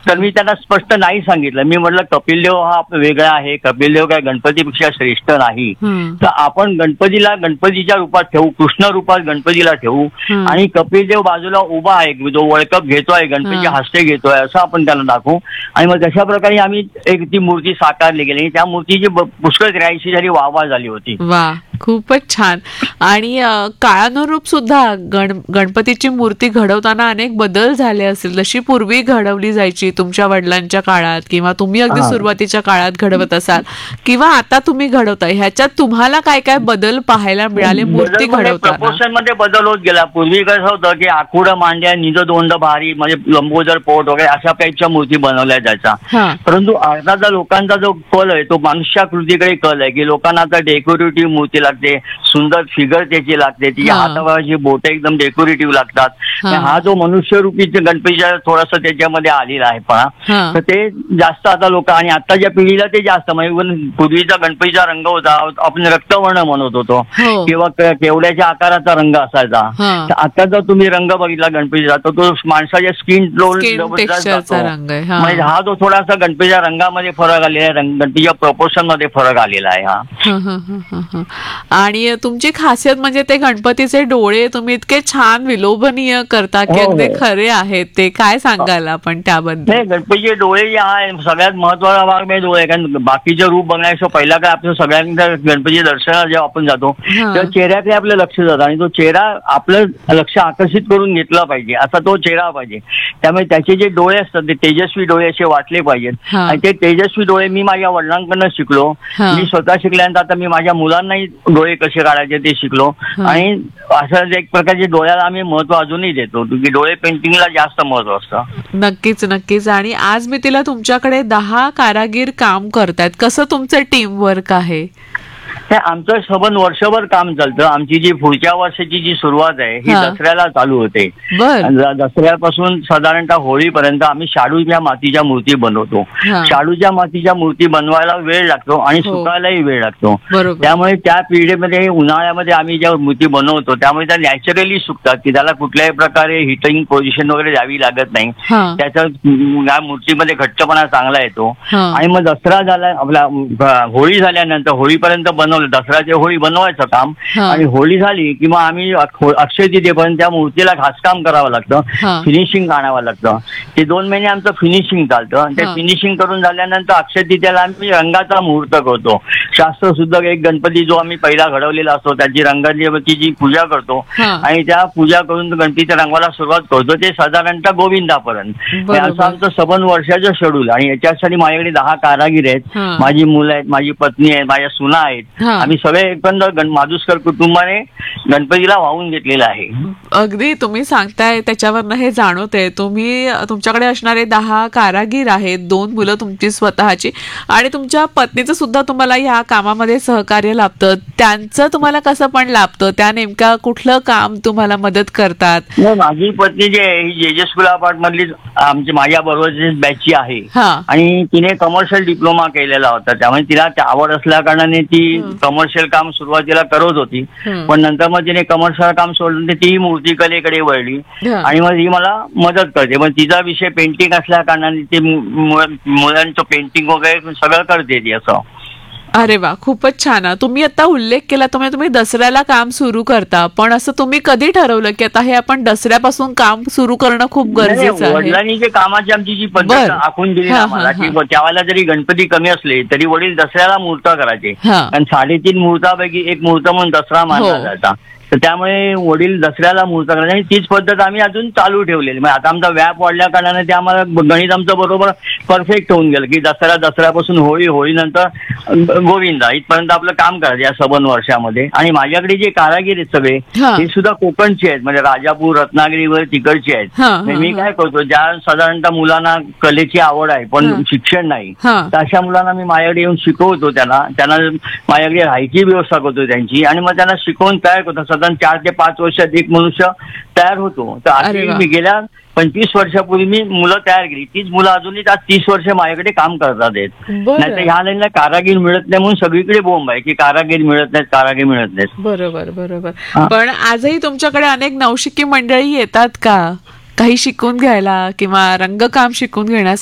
तर मी त्यांना स्पष्ट नाही सांगितलं. मी म्हटलं कपिल देव हा वेगळा आहे, कपिल देव काय गणपतीपेक्षा श्रेष्ठ नाही. तर आपण गणपतीला गणपतीच्या रूपात ठेवू, कृष्ण रूपात गणपतीला ठेवू आणि कपिल देव बाजूला उभा आहे, जो वर्ल्ड कप घेतोय, गणपतीच्या हस्ते घेतोय, असं आपण त्याला दाखवू. आणि मग तशा प्रकारे आम्ही एक ती मूर्ती साकारली गेली. त्या मूर्तीची पुष्कळ 83 साली वाहवा झाली होती. वा, खूपच छान. आणि काळानुरूप सुद्धा गणपतीची मूर्ती घडवताना अनेक बदल झाले असतील. जशी पूर्वी घडवली जायची तुमच्या वडिलांच्या काळात किंवा तुम्ही अगदी सुरुवातीच्या काळात घडवत असाल किंवा आता तुम्ही घडवताय, ह्याच्यात तुम्हाला काय काय बदल पाहायला मिळाले मूर्ती घडवताना? प्रपोर्शन मध्ये बदल होत गेला. पूर्वी कसं होतं की आखुडं मांड्या, निज दोंड भारी, म्हणजे लंबोदर पोट वगैरे अशा टाईपच्या मूर्ती बनवल्या जायच्या. परंतु आताचा लोकांचा जो कल आहे तो मनुष्याकृतीकडे कल आहे की लोकांना आता डेकोरेटिव्ह मूर्ती लागते, सुंदर फिगर त्याची लागते, तिच्या हातावरची बोट एकदम डेकोरेटिव्ह लागतात. हा जो मनुष्यरूपी गणपतीच्या थोडासा त्याच्यामध्ये आलेला आहे पहा, तर ते जास्त आता लोक आणि आताच्या पिढीला ते जास्त, म्हणजे पूर्वीचा गणपतीचा रंग होता, आपण रक्तवर्ण म्हणत होतो किंवा केवड्याच्या आकाराचा रंग असायचा. तर आता जर तुम्ही रंग बघितला गणपतीचा तर तो माणसाच्या स्किन टोन म्हणजे हा जो थोडासा गणपतीच्या रंगामध्ये फरक आलेला आहे, गणपतीच्या प्रपोर्शन मध्ये फरक आलेला आहे हा. आणि तुमची खासियत म्हणजे ते गणपतीचे डोळे तुम्ही इतके छान विलोभनीय करता की अगदी खरे आहेत. ते काय सांगाल आपण त्याबद्दल? गणपतीचे डोळे जे आहे सगळ्यात महत्वाचा भाग म्हणजे डोळे. कारण बाकीचे रूप बघण्याचं पहिला काय आपलं सगळ्यांना गणपती दर्शनाला जेव्हा आपण जातो तेव्हा चेहऱ्याकडे आपलं लक्ष जातं आणि तो चेहरा आपलं लक्ष आकर्षित करून घेतला पाहिजे, असा तो चेहरा पाहिजे. त्यामुळे त्याचे जे डोळे असतात ते तेजस्वी डोळे असे वाटले पाहिजेत. आणि ते तेजस्वी डोळे मी माझ्या वडिलांकडनं शिकलो. मी स्वतः शिकल्यानंतर आता मी माझ्या मुलांनाही डोळे कसे काढायचे ते शिकलो. आणि असं एक प्रकारचे डोळ्याला आम्ही महत्व अजूनही देतो की डोळे पेंटिंगला जास्त महत्व असतं. नक्कीच नक्कीच. आणि आज मी तिला तुमच्याकडे 10 कारागीर काम करतायत, कसं तुमचं टीम वर्क आहे? आमचं सबंध वर्षभर काम चालतं. आमची जी पुढच्या वर्षाची जी सुरुवात आहे ही दसऱ्याला चालू होते. दसऱ्यापासून साधारणतः होळीपर्यंत आम्ही शाडूच्या मातीच्या मूर्ती बनवतो. शाडूच्या मातीच्या मूर्ती बनवायला वेळ लागतो आणि सुकायलाही वेळ लागतो. त्यामुळे त्या पिढीमध्ये उन्हाळ्यामध्ये आम्ही ज्या मूर्ती बनवतो त्यामुळे त्या नॅचरली सुकतात की त्याला कुठल्याही प्रकारे हिटिंग पोझिशन वगैरे द्यावी लागत नाही. त्याच्या या मूर्तीमध्ये घट्टपणा चांगला येतो. आणि मग दसरा झाला, आपला होळी झाल्यानंतर होळीपर्यंत बनवलं, दसऱ्याची होळी बनवायचं काम. आणि होळी झाली की मग आम्ही अक्षय तृतीयेपर्यंत त्या मूर्तीला घासकाम करावं लागतं, फिनिशिंग आणावं लागतं. ते 2 महिने आमचं फिनिशिंग चालतं. आणि ते फिनिशिंग करून झाल्यानंतर अक्षय तृतीयेला आम्ही रंगाचा मुहूर्त करतो. शास्त्र सुद्धा एक गणपती जो आम्ही पहिला घडवलेला असतो त्याची रंगाची पूजा करतो आणि त्या पूजा करून गणपतीच्या रंगाला सुरुवात करतो, ते साधारणतः गोविंदापर्यंत. असं आमचं सबंध वर्षाचं शेड्यूल. आणि याच्यासाठी माझ्याकडे 10 कारागीर आहेत, माझी मुलं आहेत, माझी पत्नी आहे, माझ्या सुना आहेत. आम्ही सगळे एकंदर माडुस्कर कुटुंबाने गणपतीला वाहून घेतलेला आहे. अगदी तुम्ही सांगताय त्याच्यावरनं हे जाणवते. तुम्ही तुमच्याकडे असणारे 10 कारागीर आहेत, 2 मुलं तुमची स्वतःची आणि तुमच्या पत्नीचं सुद्धा तुम्हाला या कामामध्ये सहकार्य लाभतं. त्यांचं तुम्हाला कसं पण लाभतं? त्या नेमका कुठलं काम तुम्हाला मदत करतात? माझी पत्नी जी आहे ही जे स्कूल अपार्ट मधली माझ्या बरोबरची बॅचची आहे आणि तिने कमर्शियल डिप्लोमा केलेला होता. त्यामुळे तिला आवड असल्या कारणाने ती कमर्शियल काम सुरुवातीला करत होती. पण नंतर मग तिने कमर्शियल काम सोडलं तर ती मूर्तिकलेकडे वळली आणि मग ही मला मदत करते. पण तिचा विषय पेंटिंग असल्या कारणाने ती मुलांचं पेंटिंग वगैरे सगळं करते ती असं. अरे वा, खूपच छान. तुम्ही आता उल्लेख केला तुम्ही दसऱ्याला काम सुरू करता, पण असं तुम्ही कधी ठरवलं की आता हे आपण दसऱ्यापासून काम सुरू करणं खूप गरजेचं आहे? वडिलांनी जे कामाची आमची जी पद्धत आखून दिली आम्हाला की त्यावेळेला जरी गणपती कमी असले तरी वडील दसऱ्याला मुहूर्त करायचे. कारण 3.5 मुहूर्तापैकी एक मुहूर्त म्हणून दसरा मानला जायचा. तर त्यामुळे वडील दसऱ्याला मुहूर्त करायचे आणि तीच पद्धत आम्ही अजून चालू ठेवलेली. म्हणजे आता आमचा व्याप वाढल्या कारणाने ते आम्हाला गणित आमचं बरोबर परफेक्ट होऊन गेलं की दसऱ्यापासून होळी, होळीनंतर गोविंदा इथपर्यंत आपलं काम करायचं या सबंध वर्षामध्ये. आणि माझ्याकडे जे कारागीर आहेत सगळे हे सुद्धा कोकणचे आहेत, म्हणजे राजापूर, रत्नागिरी वगैरे तिकडचे आहेत. मी काय करतो, ज्या साधारणतः मुलांना कलेची आवड आहे पण शिक्षण नाही तर अशा मुलांना मी माझ्याकडे येऊन शिकवतो. त्यांना माझ्याकडे राहायची व्यवस्था करतो त्यांची आणि मग त्यांना शिकवून तयार करतो. साधारण 4 ते 5 वर्षात एक मनुष्य तयार होतो. तर अशी मी गेल्या 25 वर्षापूर्वी मी मुलं तयार केली. तीच मुलं अजूनही 30 वर्ष माझ्याकडे काम करतात आहेत. नाहीतर ह्या लाईनला कारागीर मिळत नाही म्हणून सगळीकडे बोंब आहे की कारागीर मिळत नाहीत. बरोबर बरोबर. पण आजही तुमच्याकडे अनेक नवशिकी मंडळी येतात का काही शिकून घ्यायला किंवा रंगकाम शिकून घेण्यासाठी?